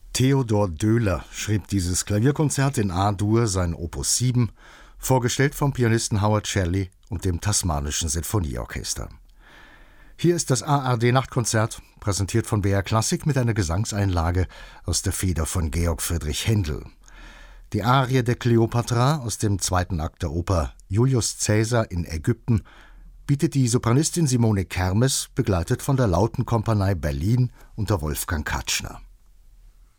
Theodor Döhler schrieb dieses Klavierkonzert in A-Dur, sein Opus 7, vorgestellt vom Pianisten Howard Shelley und dem Tasmanischen Sinfonieorchester. Hier ist das ARD-Nachtkonzert, präsentiert von BR Klassik mit einer Gesangseinlage aus der Feder von Georg Friedrich Händel. Die Arie der Kleopatra aus dem zweiten Akt der Oper Julius Caesar in Ägypten bietet die Sopranistin Simone Kermes, begleitet von der Lautenkompanie Berlin unter Wolfgang Katschner.